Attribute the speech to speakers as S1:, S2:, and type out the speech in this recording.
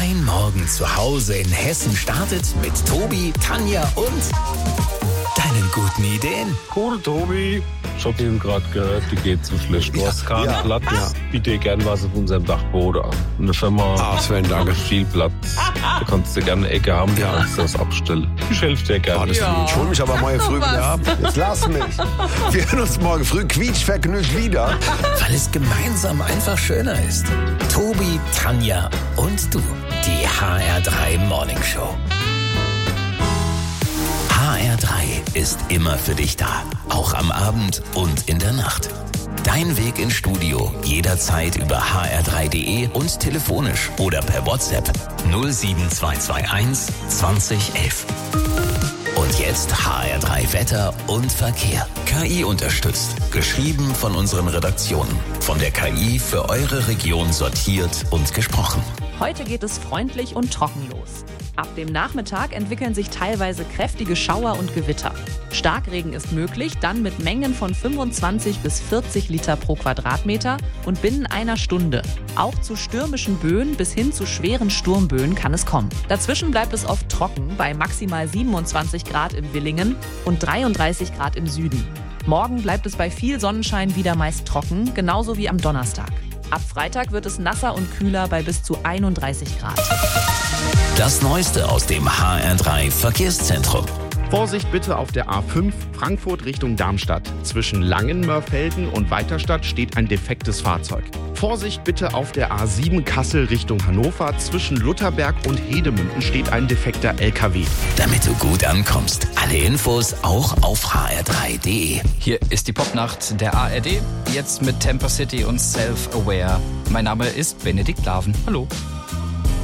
S1: Dein Morgen zu Hause in Hessen startet mit Tobi, Tanja und deinen guten Ideen.
S2: Cool, Tobi. Ich hab eben gerade gehört, die geht zu schlecht. Du hast keinen Platz. Ja. Biete gern was auf unserem Dachboden an. Eine Firma
S3: Sven, danke.
S2: hat viel Platz. Da kannst du gerne eine Ecke haben, da kannst du das abstellen. Ich helfe dir gerne.
S3: Ich hol mich aber morgen früh wieder ab. Jetzt lass mich. Wir hören uns morgen früh quietschvergnügt wieder.
S1: Weil es gemeinsam einfach schöner ist. Tobi, Tanja und du. Die HR3 Morning Show. HR3 ist immer für dich da. Auch am Abend und in der Nacht. Dein Weg ins Studio jederzeit über hr3.de und telefonisch oder per WhatsApp 07221 2011. Und jetzt HR3 Wetter und Verkehr. KI unterstützt. Geschrieben von unseren Redaktionen. Von der KI für eure Region sortiert und gesprochen.
S4: Heute geht es freundlich und trocken los. Ab dem Nachmittag entwickeln sich teilweise kräftige Schauer und Gewitter. Starkregen ist möglich, dann mit Mengen von 25 bis 40 Liter pro Quadratmeter und binnen einer Stunde. Auch zu stürmischen Böen bis hin zu schweren Sturmböen kann es kommen. Dazwischen bleibt es oft trocken, bei maximal 27 Grad in Willingen und 33 Grad im Süden. Morgen bleibt es bei viel Sonnenschein wieder meist trocken, genauso wie am Donnerstag. Ab Freitag wird es nasser und kühler bei bis zu 31 Grad.
S1: Das Neueste aus dem HR3 Verkehrszentrum.
S5: Vorsicht bitte auf der A5 Frankfurt Richtung Darmstadt. Zwischen Langenmörfelden und Weiterstadt steht ein defektes Fahrzeug. Vorsicht bitte auf der A7 Kassel Richtung Hannover. Zwischen Lutherberg und Hedemünden steht ein defekter LKW.
S1: Damit du gut ankommst. Alle Infos auch auf hr3.de.
S6: Hier ist die Popnacht der ARD. Jetzt mit Temper City und Self-Aware. Mein Name ist Benedikt Laven. Hallo.